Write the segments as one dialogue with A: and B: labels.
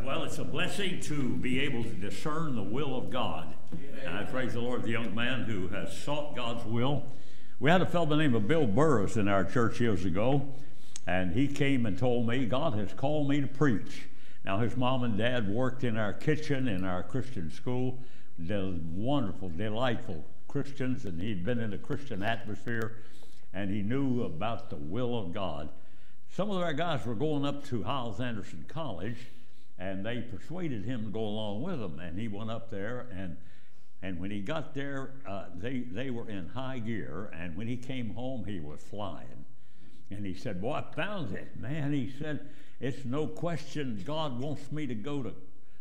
A: Well, it's a blessing to be able to discern the will of God. And I praise the Lord, the young man who has sought God's will. We had a fellow by the name of Bill Burris in our church years ago, and he came and told me, God has called me to preach. Now, his mom and dad worked in our kitchen in our Christian school. They're wonderful, delightful Christians, and he'd been in a Christian atmosphere, and he knew about the will of God. Some of our guys were going up to Hyles-Anderson College, and they persuaded him to go along with them, and he went up there, and when he got there, they were in high gear, and when he came home, he was flying. And he said, boy, I found it, man. He said, it's no question God wants me to go to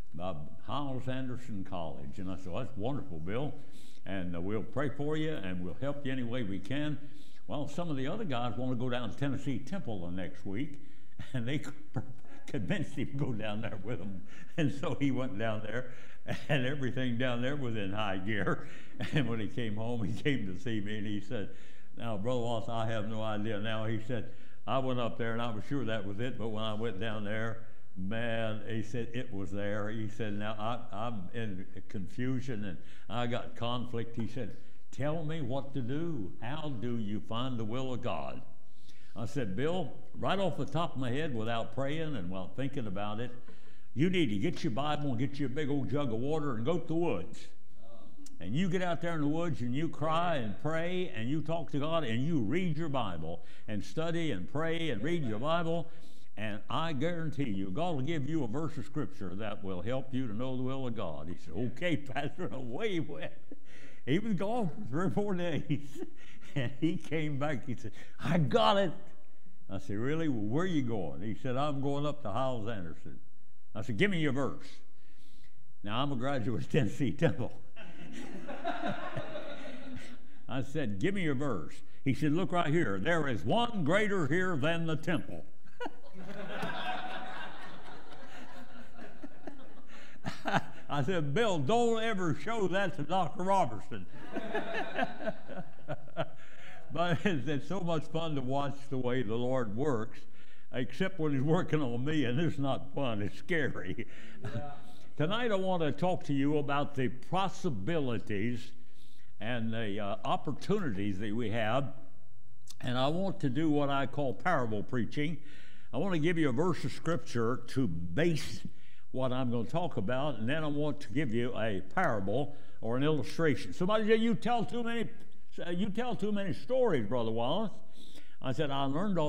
A: Hyles-Anderson College. And I said, well, that's wonderful, Bill, and we'll pray for you, and we'll help you any way we can. Well, some of the other guys want to go down to Tennessee Temple the next week, and they convinced him to go down there with them. And so he went down there, and everything down there was in high gear. And when he came home, he came to see me, and he said, now, Brother Wallace, I have no idea now. He said, I went up there, and I was sure that was it, but when I went down there, man, he said, it was there. He said, now, I'm in confusion, and I got conflict. He said, tell me what to do. How do you find the will of God? I said, Bill, right off the top of my head, without praying and while thinking about it, you need to get your Bible and get you a big old jug of water and go to the woods. And you get out there in the woods and you cry and pray and you talk to God and you read your Bible and study and pray and read your Bible. And I guarantee you, God will give you a verse of Scripture that will help you to know the will of God. He said, okay, Pastor, away he went. He was gone for 3 or 4 days. And he came back. He said, I got it. I said, really? Well, where are you going? He said, I'm going up to Hyles-Anderson. I said, give me your verse. Now, I'm a graduate of Tennessee Temple. I said, give me your verse. He said, look right here. There is one greater here than the temple. I said, Bill, don't ever show that to Dr. Robertson. But it's so much fun to watch the way the Lord works, except when he's working on me, and it's not fun, it's scary. Yeah. Tonight I want to talk to you about the possibilities and the opportunities that we have, and I want to do what I call parable preaching. I want to give you a verse of Scripture to base what I'm going to talk about, and then I want to give you a parable or an illustration. Somebody said, you tell too many stories, Brother Wallace. I said, I learned off